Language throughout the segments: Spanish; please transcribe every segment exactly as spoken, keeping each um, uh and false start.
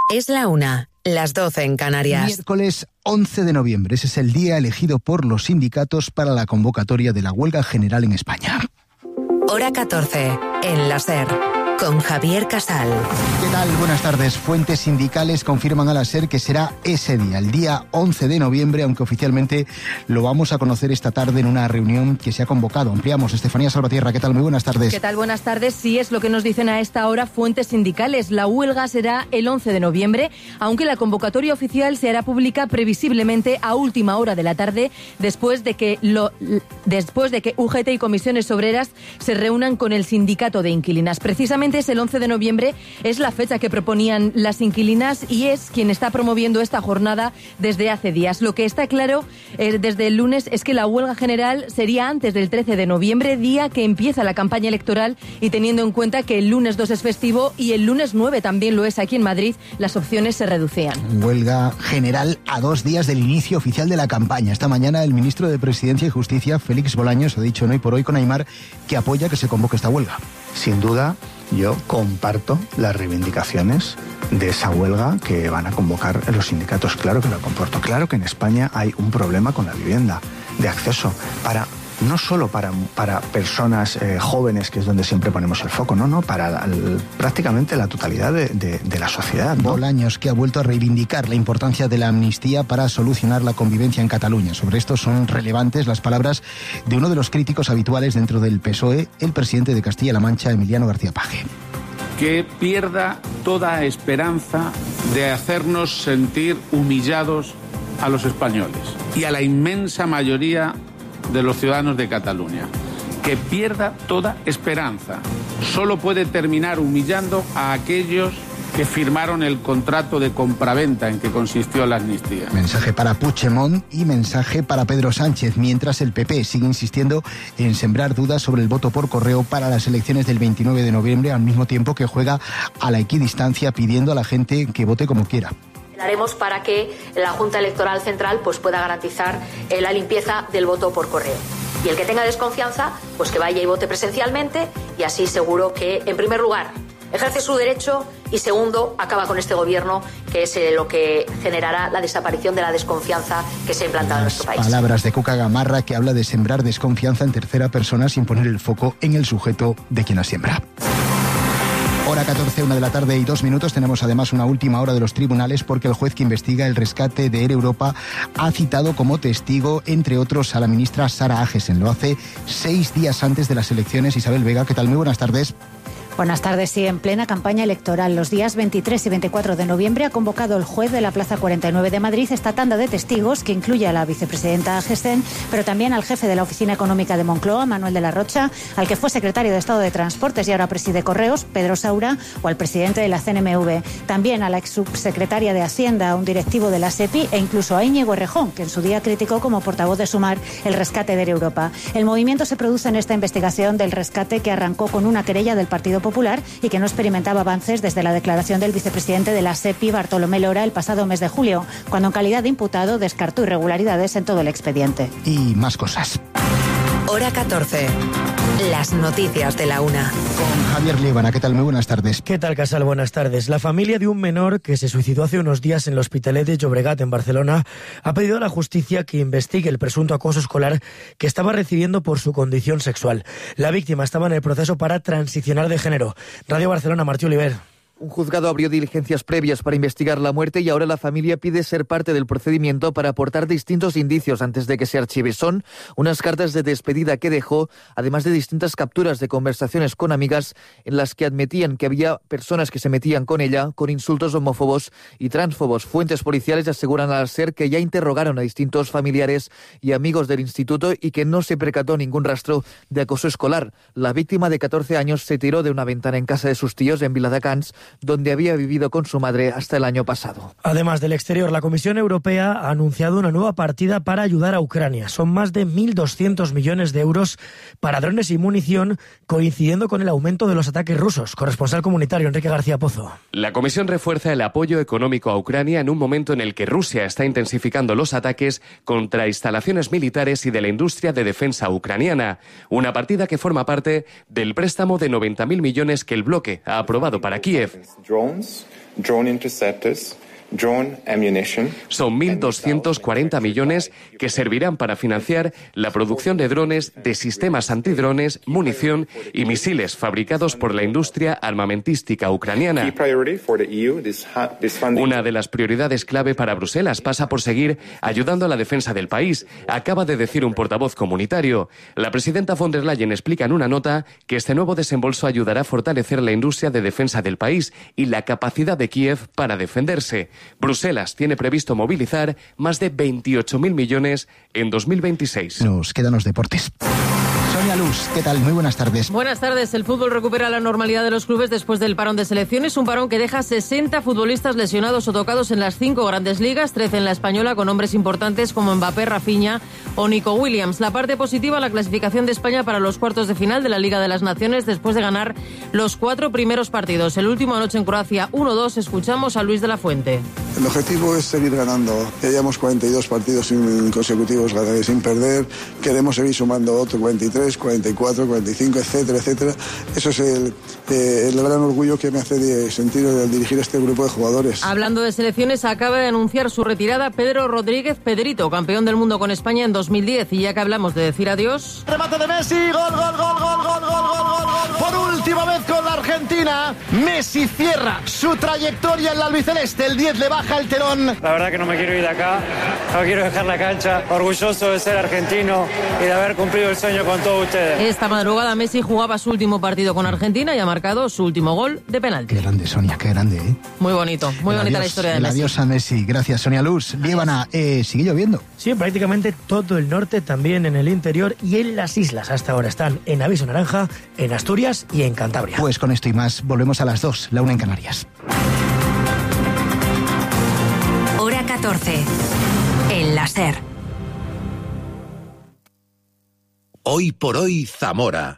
Es la una, las doce en Canarias. Miércoles once de noviembre. Ese es el día elegido por los sindicatos para la convocatoria de la huelga general en España. Hora catorce, en la SER, con Javier Casal. ¿Qué tal? Buenas tardes. Fuentes sindicales confirman a la SER que será ese día, el día once de noviembre, aunque oficialmente lo vamos a conocer esta tarde en una reunión que se ha convocado. Ampliamos. Estefanía Salvatierra, ¿qué tal? Muy buenas tardes. ¿Qué tal? Buenas tardes. Sí, es lo que nos dicen a esta hora fuentes sindicales. La huelga será el once de noviembre, aunque la convocatoria oficial se hará pública previsiblemente a última hora de la tarde, después de que, lo, después de que U G T y comisiones obreras se reúnan con el sindicato de inquilinas. Precisamente es el once de noviembre, es la fecha que proponían las inquilinas y es quien está promoviendo esta jornada desde hace días. Lo que está claro eh, desde el lunes es que la huelga general sería antes del trece de noviembre, día que empieza la campaña electoral, y teniendo en cuenta que el lunes dos es festivo y el lunes nueve también lo es aquí en Madrid, las opciones se reducían. Huelga general a dos días del inicio oficial de la campaña. Esta mañana el ministro de Presidencia y Justicia, Félix Bolaños, ha dicho en Hoy por Hoy con Aimar que apoya que se convoque esta huelga. Sin duda, yo comparto las reivindicaciones de esa huelga que van a convocar los sindicatos. Claro que lo comporto. Claro que en España hay un problema con la vivienda, de acceso, para no solo para, para personas eh, jóvenes, que es donde siempre ponemos el foco, no, no, para la, el, prácticamente la totalidad de, de, de la sociedad, ¿no? Bolaños, que ha vuelto a reivindicar la importancia de la amnistía para solucionar la convivencia en Cataluña. Sobre esto son relevantes las palabras de uno de los críticos habituales dentro del P S O E, el presidente de Castilla-La Mancha, Emiliano García Paje. Que pierda toda esperanza de hacernos sentir humillados a los españoles y a la inmensa mayoría de los ciudadanos de Cataluña. Que pierda toda esperanza. Solo puede terminar humillando a aquellos que firmaron el contrato de compraventa en que consistió la amnistía. Mensaje para Puigdemont y mensaje para Pedro Sánchez, mientras el P P sigue insistiendo en sembrar dudas sobre el voto por correo para las elecciones del veintinueve de noviembre, al mismo tiempo que juega a la equidistancia pidiendo a la gente que vote como quiera. Haremos para que la Junta Electoral Central pues, pueda garantizar eh, la limpieza del voto por correo. Y el que tenga desconfianza, pues que vaya y vote presencialmente, y así seguro que, en primer lugar, ejerce su derecho y, segundo, acaba con este gobierno, que es eh, lo que generará la desaparición de la desconfianza que se ha implantado en nuestro país. Palabras de Cuca Gamarra, que habla de sembrar desconfianza en tercera persona sin poner el foco en el sujeto de quien la siembra. Hora catorce, una de la tarde y dos minutos. Tenemos además una última hora de los tribunales porque el juez que investiga el rescate de Air Europa ha citado como testigo, entre otros, a la ministra Sara Agesen. Lo hace seis días antes de las elecciones. Isabel Vega, ¿qué tal? Muy buenas tardes. Buenas tardes. Sí, en plena campaña electoral, los días veintitrés y veinticuatro de noviembre ha convocado el juez de la Plaza cuarenta y nueve de Madrid esta tanda de testigos que incluye a la vicepresidenta Agesen, pero también al jefe de la Oficina Económica de Moncloa, Manuel de la Rocha, al que fue secretario de Estado de Transportes y ahora preside Correos, Pedro Saura, o al presidente de la C N M V. También a la ex subsecretaria de Hacienda, a un directivo de la SEPI e incluso a Íñigo Errejón, que en su día criticó como portavoz de Sumar el rescate de Air Europa. El movimiento se produce en esta investigación del rescate que arrancó con una querella del Partido Popular y que no experimentaba avances desde la declaración del vicepresidente de la SEPI, Bartolomé Lora, el pasado mes de julio, cuando en calidad de imputado descartó irregularidades en todo el expediente. Y más cosas. Hora catorce. Las noticias de la una. Con Javier Líbana, ¿qué tal? Muy buenas tardes. ¿Qué tal, Casal? Buenas tardes. La familia de un menor que se suicidó hace unos días en el Hospitalet de Llobregat, en Barcelona, ha pedido a la justicia que investigue el presunto acoso escolar que estaba recibiendo por su condición sexual. La víctima estaba en el proceso para transicionar de género. Radio Barcelona, Martí Oliver. Un juzgado abrió diligencias previas para investigar la muerte y ahora la familia pide ser parte del procedimiento para aportar distintos indicios antes de que se archive. Son unas cartas de despedida que dejó, además de distintas capturas de conversaciones con amigas en las que admitían que había personas que se metían con ella con insultos homófobos y transfobos. Fuentes policiales aseguran al SER que ya interrogaron a distintos familiares y amigos del instituto y que no se percató ningún rastro de acoso escolar. La víctima de catorce años se tiró de una ventana en casa de sus tíos en Viladecans, donde había vivido con su madre hasta el año pasado. Además del exterior, la Comisión Europea ha anunciado una nueva partida para ayudar a Ucrania. Son más de mil doscientos millones de euros para drones y munición, coincidiendo con el aumento de los ataques rusos. Corresponsal comunitario, Enrique García Pozo. La Comisión refuerza el apoyo económico a Ucrania en un momento en el que Rusia está intensificando los ataques contra instalaciones militares y de la industria de defensa ucraniana. Una partida que forma parte del préstamo de noventa mil millones que el bloque ha aprobado para Kiev. Drones, drone interceptors, drone ammunition. Son mil doscientos cuarenta millones que servirán para financiar la producción de drones, de sistemas antidrones, munición y misiles fabricados por la industria armamentística ucraniana. Una de las prioridades clave para Bruselas pasa por seguir ayudando a la defensa del país, acaba de decir un portavoz comunitario. La presidenta von der Leyen explica en una nota que este nuevo desembolso ayudará a fortalecer la industria de defensa del país y la capacidad de Kiev para defenderse. Bruselas tiene previsto movilizar más de veintiocho mil millones en dos mil veintiséis. Nos quedan los deportes. Sonia Luz, ¿qué tal? Muy buenas tardes. Buenas tardes. El fútbol recupera la normalidad de los clubes después del parón de selecciones, un parón que deja sesenta futbolistas lesionados o tocados en las cinco grandes ligas, trece en la española, con nombres importantes como Mbappé, Rafinha o Nico Williams. La parte positiva, la clasificación de España para los cuartos de final de la Liga de las Naciones después de ganar los cuatro primeros partidos. El último anoche en Croacia uno dos. Escuchamos a Luis de la Fuente. El objetivo es seguir ganando. Ya llevamos cuarenta y dos partidos consecutivos sin perder. Queremos seguir sumando otros cuarenta y tres, cuarenta y cuatro, cuarenta y cinco, etcétera, etcétera. Eso es el, eh, el gran orgullo que me hace de sentir al dirigir este grupo de jugadores. Hablando de selecciones, acaba de anunciar su retirada Pedro Rodríguez Pedrito, campeón del mundo con España en dos mil diez. Y ya que hablamos de decir adiós... Remate de Messi, gol, gol, gol, gol, gol, gol, gol, gol, gol. Por última vez con la Argentina, Messi cierra su trayectoria en la albiceleste. El diez le baja el telón. La verdad que no me quiero ir de acá, no quiero dejar la cancha. Orgulloso de ser argentino y de haber cumplido el sueño con todos ustedes. Esta madrugada Messi jugaba su último partido con Argentina y ha marcado su último gol de penalti. Qué grande, Sonia, qué grande, ¿eh? Muy bonito, muy el bonita adiós, la historia de el Messi. Adiós a Messi. Gracias, Sonia Luz. Líbana, eh, ¿sigue lloviendo? Sí, prácticamente todo el norte, también en el interior y en las islas. Hasta ahora están en aviso naranja, en Asturias y en Cantabria. Pues con esto y más, volvemos a las dos, la una en Canarias. Hora catorce, en la SER. Hoy por hoy, Zamora.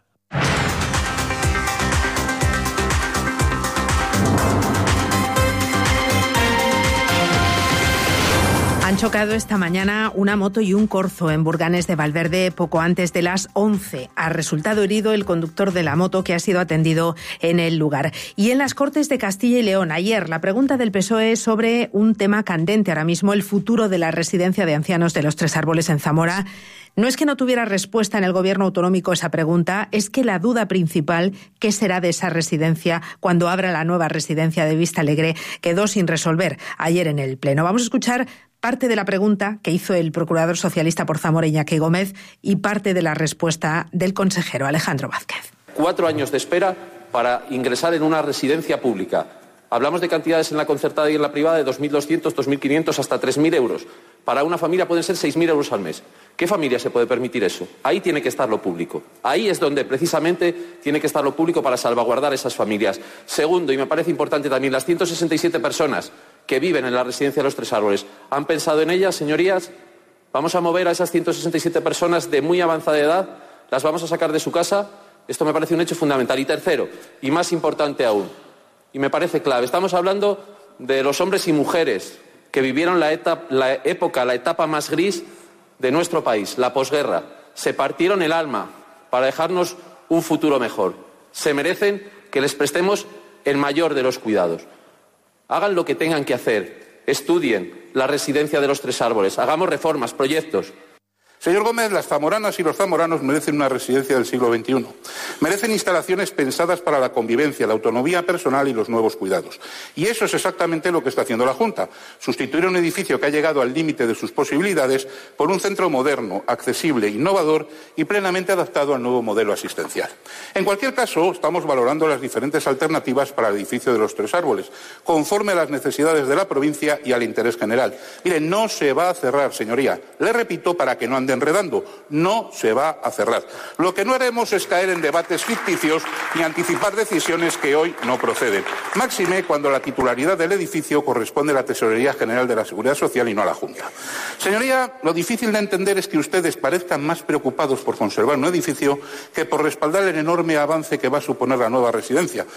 Han chocado esta mañana una moto y un corzo en Burganes de Valverde poco antes de las once. Ha resultado herido el conductor de la moto, que ha sido atendido en el lugar. Y en las Cortes de Castilla y León, ayer, la pregunta del P S O E sobre un tema candente ahora mismo, el futuro de la residencia de ancianos de los Tres Árboles en Zamora. No es que no tuviera respuesta en el gobierno autonómico esa pregunta, es que la duda principal, ¿qué será de esa residencia cuando abra la nueva residencia de Vistalegre?, quedó sin resolver ayer en el Pleno. Vamos a escuchar parte de la pregunta que hizo el procurador socialista por Zamora, Iñaki Gómez, y parte de la respuesta del consejero Alejandro Vázquez. Cuatro años de espera para ingresar en una residencia pública. Hablamos de cantidades en la concertada y en la privada de dos mil doscientos, dos mil quinientos hasta tres mil euros. Para una familia pueden ser seis mil euros al mes. ¿Qué familia se puede permitir eso? Ahí tiene que estar lo público. Ahí es donde precisamente tiene que estar lo público para salvaguardar esas familias. Segundo, y me parece importante también, las ciento sesenta y siete personas que viven en la residencia de los Tres Árboles. ¿Han pensado en ellas, señorías? Vamos a mover a esas ciento sesenta y siete personas de muy avanzada edad, las vamos a sacar de su casa. Esto me parece un hecho fundamental. Y tercero, y más importante aún, y me parece clave, estamos hablando de los hombres y mujeres que vivieron la, etapa, la época, la etapa más gris de nuestro país, la posguerra. Se partieron el alma para dejarnos un futuro mejor. Se merecen que les prestemos el mayor de los cuidados. Hagan lo que tengan que hacer, estudien la residencia de los Tres Árboles, hagamos reformas, proyectos. Señor Gómez, las zamoranas y los zamoranos merecen una residencia del siglo veintiuno. Merecen instalaciones pensadas para la convivencia, la autonomía personal y los nuevos cuidados. Y eso es exactamente lo que está haciendo la Junta. Sustituir un edificio que ha llegado al límite de sus posibilidades por un centro moderno, accesible, innovador y plenamente adaptado al nuevo modelo asistencial. En cualquier caso, estamos valorando las diferentes alternativas para el edificio de los Tres Árboles, conforme a las necesidades de la provincia y al interés general. Mire, no se va a cerrar, señoría. Le repito, para que no ande enredando, no se va a cerrar. Lo que no haremos es caer en debates ficticios ni anticipar decisiones que hoy no proceden. Máxime cuando la titularidad del edificio corresponde a la Tesorería General de la Seguridad Social y no a la Junta. Señoría, lo difícil de entender es que ustedes parezcan más preocupados por conservar un edificio que por respaldar el enorme avance que va a suponer la nueva residencia.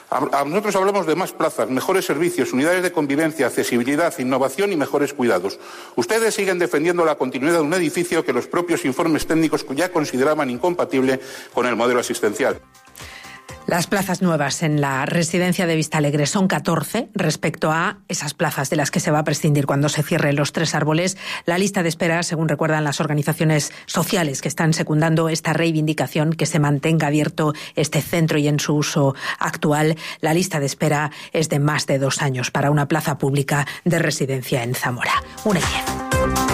A nosotros hablamos de más plazas, mejores servicios, unidades de convivencia, accesibilidad, innovación y mejores cuidados. Ustedes siguen defendiendo la continuidad de un edificio que los propios informes técnicos ya consideraban incompatible con el modelo asistencial. Las plazas nuevas en la residencia de Vistalegre son catorce respecto a esas plazas de las que se va a prescindir cuando se cierren los Tres Árboles. La lista de espera, según recuerdan las organizaciones sociales que están secundando esta reivindicación, que se mantenga abierto este centro y en su uso actual, la lista de espera es de más de dos años para una plaza pública de residencia en Zamora. Una y diez.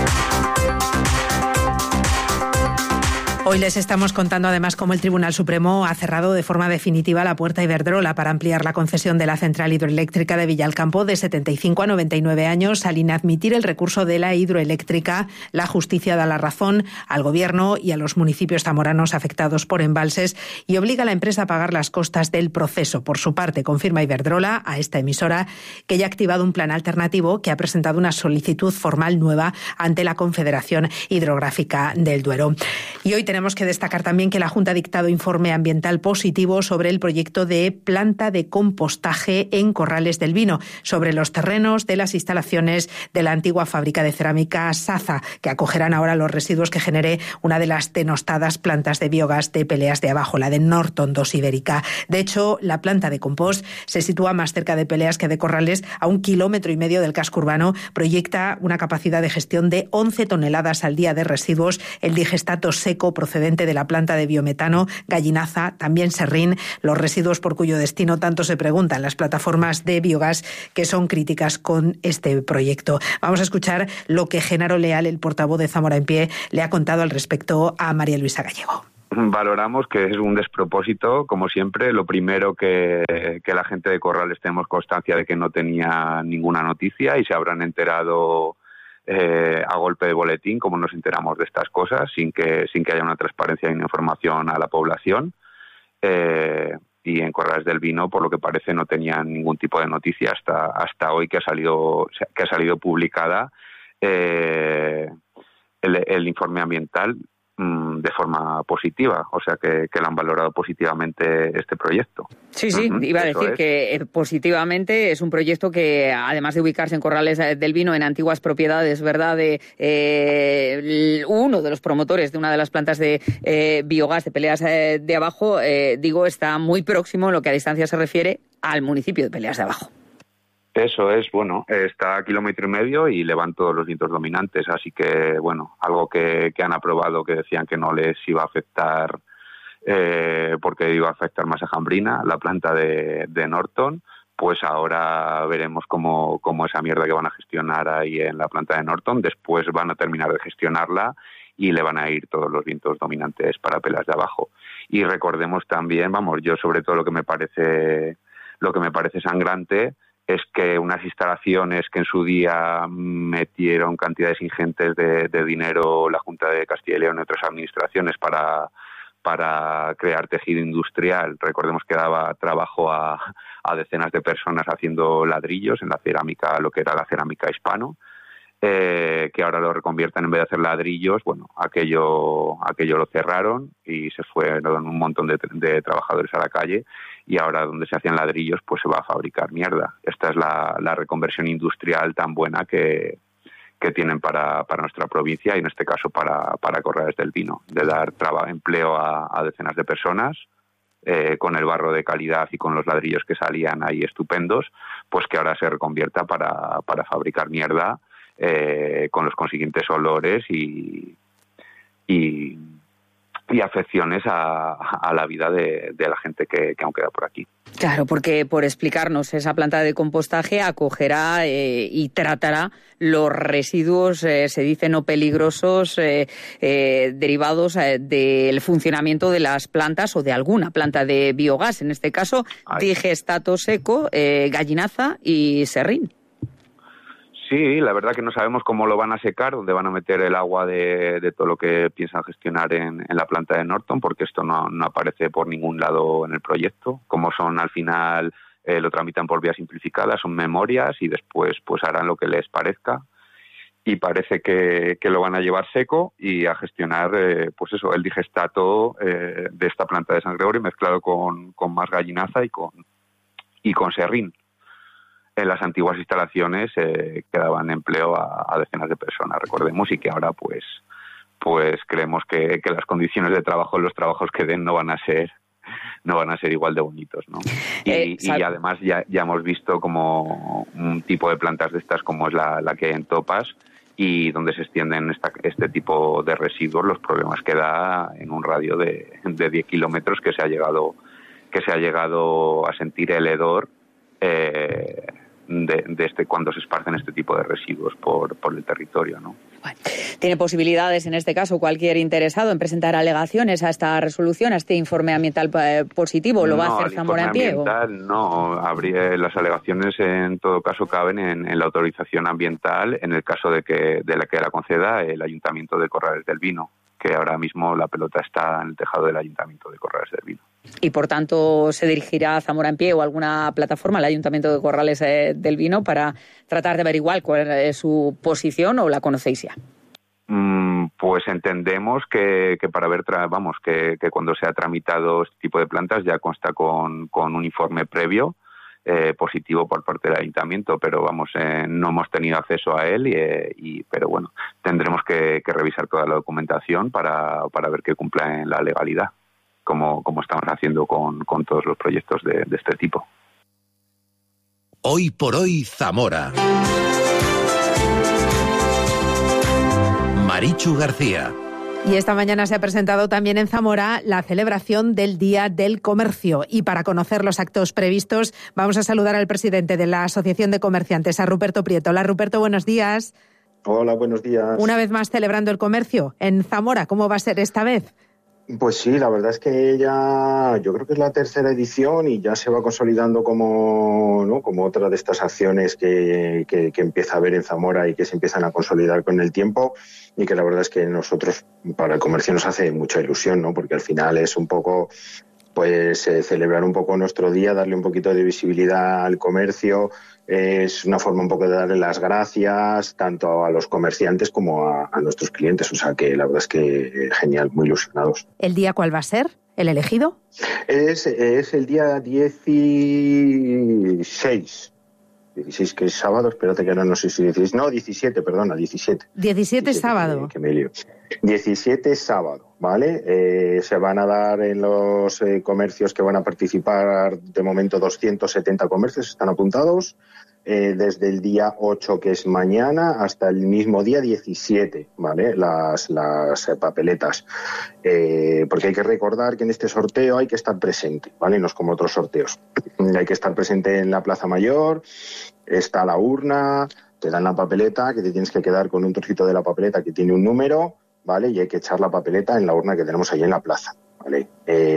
Hoy les estamos contando además cómo el Tribunal Supremo ha cerrado de forma definitiva la puerta a Iberdrola para ampliar la concesión de la central hidroeléctrica de Villalcampo de setenta y cinco a noventa y nueve años. Al inadmitir el recurso de la hidroeléctrica, la justicia da la razón al Gobierno y a los municipios zamoranos afectados por embalses y obliga a la empresa a pagar las costas del proceso. Por su parte, confirma Iberdrola a esta emisora que ya ha activado un plan alternativo, que ha presentado una solicitud formal nueva ante la Confederación Hidrográfica del Duero. Y hoy tenemos Tenemos que destacar también que la Junta ha dictado informe ambiental positivo sobre el proyecto de planta de compostaje en Corrales del Vino, sobre los terrenos de las instalaciones de la antigua fábrica de cerámica Saza, que acogerán ahora los residuos que genere una de las denostadas plantas de biogás de Peleas de Abajo, la de Norton dos Ibérica. De hecho, la planta de compost se sitúa más cerca de Peleas que de Corrales, a un kilómetro y medio del casco urbano. Proyecta una capacidad de gestión de once toneladas al día de residuos. El digestato seco procedente de la planta de biometano Gallinaza, también Serrín, los residuos por cuyo destino tanto se preguntan las plataformas de biogás que son críticas con este proyecto. Vamos a escuchar lo que Genaro Leal, el portavoz de Zamora en Pie, le ha contado al respecto a María Luisa Gallego. Valoramos que es un despropósito, como siempre. Lo primero, que, que la gente de Corrales tenemos constancia de que no tenía ninguna noticia y se habrán enterado Eh, a golpe de boletín, como nos enteramos de estas cosas, sin que sin que haya una transparencia y una información a la población. Eh, y en Corrales del Vino, por lo que parece, no tenían ningún tipo de noticia hasta hasta hoy que ha salido que ha salido publicada eh, el, el informe ambiental mmm, de forma positiva, o sea que, que lo han valorado positivamente este proyecto. Sí, sí, uh-huh, iba a decir es. que eh, positivamente es un proyecto que, además de ubicarse en Corrales del Vino, en antiguas propiedades, ¿verdad?, de eh, uno de los promotores de una de las plantas de eh, biogás de Peleas eh, de Abajo, eh, digo, está muy próximo en lo que a distancia se refiere al municipio de Peleas de Abajo. Eso es, bueno, está a kilómetro y medio y le van todos los vientos dominantes, así que, bueno, algo que, que han aprobado, que decían que no les iba a afectar, eh, porque iba a afectar más a Jambrina, la planta de, de Norton, pues ahora veremos cómo, cómo esa mierda que van a gestionar ahí en la planta de Norton, después van a terminar de gestionarla y le van a ir todos los vientos dominantes para Peleas de Abajo. Y recordemos también, vamos, yo sobre todo lo que me parece, lo que me parece sangrante es que unas instalaciones que en su día metieron cantidades ingentes de, de dinero la Junta de Castilla y León y otras administraciones para, para crear tejido industrial, recordemos que daba trabajo a, a decenas de personas haciendo ladrillos en la cerámica, lo que era la cerámica hispano, eh, que ahora lo reconvierten, en vez de hacer ladrillos, bueno, aquello, aquello lo cerraron y se fueron un montón de, de trabajadores a la calle. Y ahora donde se hacían ladrillos, pues se va a fabricar mierda. Esta es la, la reconversión industrial tan buena que, que tienen para, para nuestra provincia y en este caso para, para Corrales del Vino, de dar traba, empleo a, a decenas de personas eh, con el barro de calidad y con los ladrillos que salían ahí estupendos, pues que ahora se reconvierta para, para fabricar mierda eh, con los consiguientes olores y... y y afecciones a, a la vida de, de la gente que, que aún queda por aquí. Claro, porque por explicarnos, esa planta de compostaje acogerá eh, y tratará los residuos, eh, se dice no peligrosos, eh, eh, derivados eh, del funcionamiento de las plantas o de alguna planta de biogás, en este caso, Ay. digestato seco, eh, Gallinaza y Serrín. Sí, la verdad que no sabemos cómo lo van a secar, dónde van a meter el agua de, de todo lo que piensan gestionar en, en la planta de Norton, porque esto no, no aparece por ningún lado en el proyecto. Como son al final, eh, lo tramitan por vía simplificada, son memorias y después pues harán lo que les parezca. Y parece que, que lo van a llevar seco y a gestionar eh, pues eso, el digestato eh, de esta planta de San Gregorio mezclado con, con más Gallinaza y con, y con Serrín. En las antiguas instalaciones eh, que daban empleo a, a decenas de personas, recordemos, y que ahora pues pues creemos que, que las condiciones de trabajo, los trabajos que den no van a ser no van a ser igual de bonitos, ¿no? Y, Eh, y además ya, ya hemos visto como un tipo de plantas de estas como es la, la que hay en Topas, y donde se extienden esta, este tipo de residuos, los problemas que da en un radio de, de diez kilómetros que se ha llegado que se ha llegado a sentir el hedor eh, de, de este cuando se esparcen este tipo de residuos por, por el territorio, ¿no? Tiene posibilidades, en este caso, cualquier interesado en presentar alegaciones a esta resolución, a este informe ambiental eh, positivo. ¿Lo va no, a hacer Zamora en pie? Ambiental, no, habría, las alegaciones en todo caso caben en, en la autorización ambiental en el caso de que de la que la conceda el Ayuntamiento de Corrales del Vino, que ahora mismo la pelota está en el tejado del Ayuntamiento de Corrales del Vino. Y, por tanto, se dirigirá a Zamora en pie o alguna plataforma al Ayuntamiento de Corrales eh, del Vino para tratar de averiguar cuál es su posición, o la conocéis ya. Mm, pues entendemos que, que para ver, tra- vamos, que, que cuando se ha tramitado este tipo de plantas ya consta con, con un informe previo eh, positivo por parte del Ayuntamiento, pero vamos, eh, no hemos tenido acceso a él, y, eh, y pero bueno, tendremos que, que revisar toda la documentación para, para ver que cumpla en la legalidad, como, como estamos haciendo con, con todos los proyectos de, de este tipo. Hoy por hoy, Zamora. Marichu García. Y esta mañana se ha presentado también en Zamora la celebración del Día del Comercio. Y para conocer los actos previstos, vamos a saludar al presidente de la Asociación de Comerciantes, a Ruperto Prieto. Hola, Ruperto, buenos días. Hola, buenos días. Una vez más celebrando el comercio en Zamora. ¿Cómo va a ser esta vez? Pues sí, la verdad es que ya, yo creo que es la tercera edición y ya se va consolidando como, ¿no? como otra de estas acciones que, que, que empieza a haber en Zamora y que se empiezan a consolidar con el tiempo, y que la verdad es que nosotros, para el comercio, nos hace mucha ilusión, ¿no? Porque al final es un poco, pues, eh, celebrar un poco nuestro día, darle un poquito de visibilidad al comercio. Es una forma un poco de darle las gracias tanto a los comerciantes como a, a nuestros clientes. O sea que la verdad es que eh, genial, muy ilusionados. ¿El día cuál va a ser? ¿El elegido? Es, es el día dieciséis. dieciséis, que es sábado, espérate que ahora no sé si dieciséis. No, diecisiete, perdona, diecisiete. diecisiete, diecisiete sábado. Que, que me lío. diecisiete sábado, ¿vale? Eh, se van a dar en los eh, comercios que van a participar, de momento doscientos setenta comercios están apuntados, eh, desde el día ocho, que es mañana, hasta el mismo día diecisiete, ¿vale? Las, las eh, papeletas. Eh, porque hay que recordar que en este sorteo hay que estar presente, ¿vale? No es como otros sorteos. Hay que estar presente en la Plaza Mayor, está la urna, te dan la papeleta, que te tienes que quedar con un trocito de la papeleta que tiene un número, ¿vale? Y hay que echar la papeleta en la urna que tenemos ahí en la plaza, ¿vale?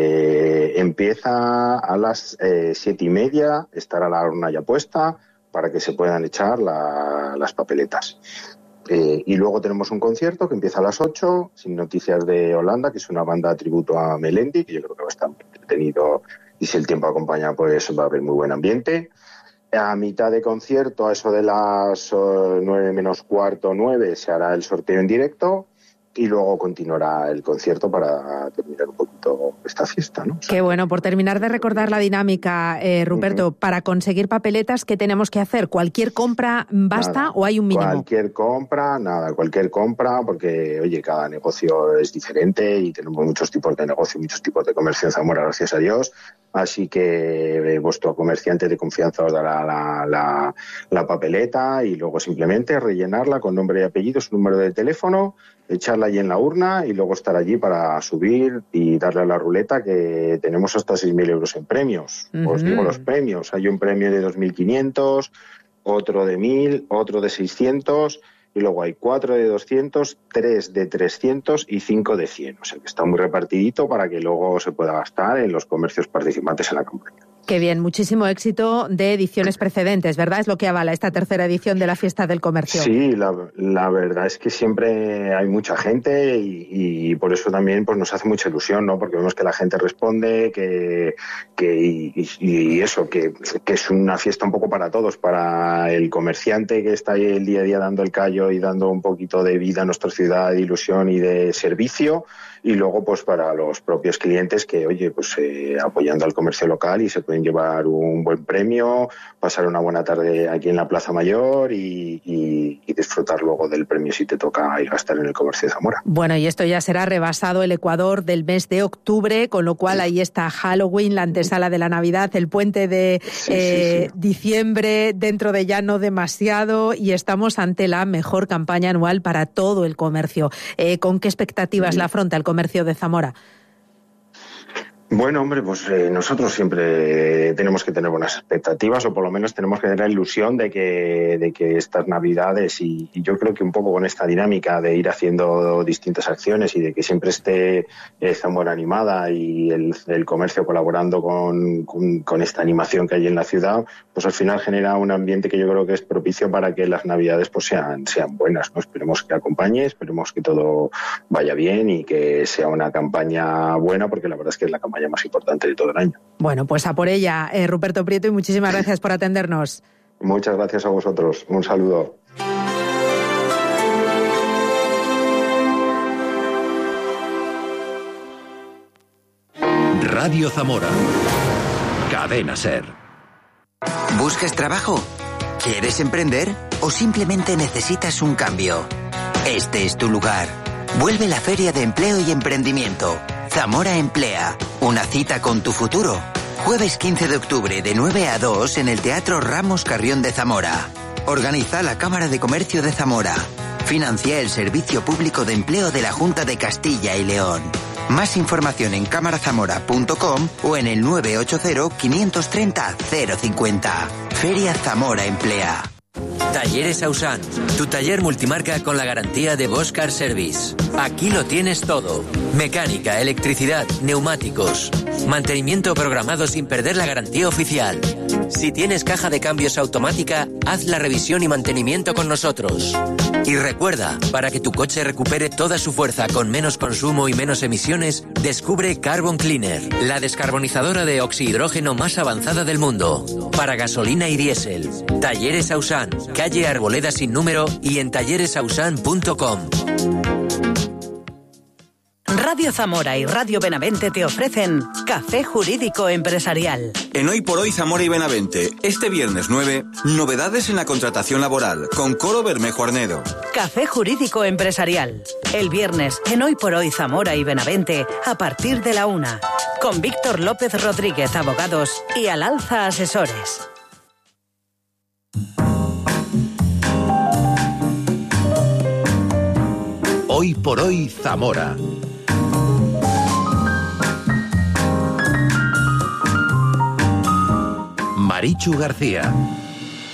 Eh, empieza a las eh, siete y media, estará la urna ya puesta para que se puedan echar la, las papeletas. Eh, y luego tenemos un concierto que empieza a las ocho, Sin Noticias de Holanda, que es una banda tributo a Melendi, que yo creo que va a estar muy entretenido, y si el tiempo acompaña, pues va a haber muy buen ambiente. A mitad de concierto, a eso de las uh, nueve menos cuarto, nueve, se hará el sorteo en directo, y luego continuará el concierto para terminar un poquito esta fiesta, ¿no? O sea, Qué bueno. Por terminar de recordar la dinámica, eh, Ruperto, uh-huh. para conseguir papeletas, ¿qué tenemos que hacer? ¿Cualquier compra basta nada, o hay un mínimo? Cualquier compra, nada, cualquier compra, porque, oye, cada negocio es diferente y tenemos muchos tipos de negocio, muchos tipos de comercio en Zamora, gracias a Dios. Así que eh, vuestro comerciante de confianza os dará la, la, la papeleta, y luego simplemente rellenarla con nombre y apellido, su número de teléfono, echarla allí en la urna y luego estar allí para subir y darle a la ruleta, que tenemos hasta seis mil euros en premios. Uh-huh. Os digo los premios. Hay un premio de dos mil quinientos, otro de mil, otro de seiscientos, y luego hay cuatro de doscientos, tres de trescientos y cinco de cien. O sea que está muy repartidito para que luego se pueda gastar en los comercios participantes en la campaña. Qué bien, muchísimo éxito de ediciones precedentes, ¿verdad? Es lo que avala esta tercera edición de la Fiesta del Comercio. Sí, la, la verdad es que siempre hay mucha gente y, y por eso también pues nos hace mucha ilusión, ¿no? Porque vemos que la gente responde, que, que y, y eso, que, que es una fiesta un poco para todos, para el comerciante que está ahí el día a día dando el callo y dando un poquito de vida a nuestra ciudad, de ilusión y de servicio, y luego pues para los propios clientes que, oye, pues eh, apoyando al comercio local y se pueden llevar un buen premio, pasar una buena tarde aquí en la Plaza Mayor y, y, y disfrutar luego del premio si te toca ir a gastar en el comercio de Zamora. Bueno, y esto ya será rebasado el Ecuador del mes de octubre, con lo cual ahí está Halloween, la antesala de la Navidad, el puente de sí, eh, sí, sí. diciembre, dentro de ya no demasiado, y estamos ante la mejor campaña anual para todo el comercio. Eh, ¿Con qué expectativas la afronta el comercio de Zamora? Bueno, hombre, pues eh, nosotros siempre tenemos que tener buenas expectativas, o por lo menos tenemos que tener la ilusión de que, de que estas Navidades, y, y yo creo que un poco con esta dinámica de ir haciendo distintas acciones y de que siempre esté eh, Zamora animada y el, el comercio colaborando con, con, con esta animación que hay en la ciudad, pues al final genera un ambiente que yo creo que es propicio para que las Navidades pues sean, sean buenas, ¿no? Esperemos que acompañe, esperemos que todo vaya bien y que sea una campaña buena, porque la verdad es que es la campaña más importante de todo el año. Bueno, pues a por ella, eh, Ruperto Prieto, y muchísimas gracias por atendernos. Muchas gracias a vosotros. Un saludo. Radio Zamora. Cadena SER. ¿Buscas trabajo? ¿Quieres emprender? ¿O simplemente necesitas un cambio? Este es tu lugar. Vuelve la Feria de Empleo y Emprendimiento. Zamora Emplea. Una cita con tu futuro. Jueves quince de octubre de nueve a dos en el Teatro Ramos Carrión de Zamora. Organiza la Cámara de Comercio de Zamora. Financia el Servicio Público de Empleo de la Junta de Castilla y León. Más información en cámara zamora punto com o en el nueve ocho cero, quinientos treinta, cero cincuenta. Feria Zamora Emplea. Talleres Ausan, tu taller multimarca con la garantía de Bosch Car Service. Aquí lo tienes todo. Mecánica, electricidad, neumáticos. Mantenimiento programado sin perder la garantía oficial. Si tienes caja de cambios automática, haz la revisión y mantenimiento con nosotros. Y recuerda, para que tu coche recupere toda su fuerza con menos consumo y menos emisiones, descubre Carbon Cleaner, la descarbonizadora de oxihidrógeno más avanzada del mundo. Para gasolina y diésel. Talleres Ausan, calle Arboleda sin número y en talleres ausan punto com. Radio Zamora y Radio Benavente te ofrecen Café Jurídico Empresarial. En Hoy por Hoy Zamora y Benavente, este viernes nueve, novedades en la contratación laboral con Coro Bermejo Arnedo. Café Jurídico Empresarial. El viernes en Hoy por Hoy Zamora y Benavente a partir de la una. Con Víctor López Rodríguez, abogados, y Al Alza Asesores. Hoy por Hoy Zamora. Marichu García.